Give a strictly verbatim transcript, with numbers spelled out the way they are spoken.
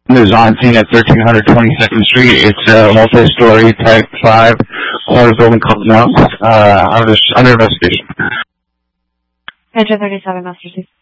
is on scene at thirteen twenty-second Street. It's a multi-story Type five corner building called Mouse, uh, under, under investigation. Engine thirty-seven, Master Chief.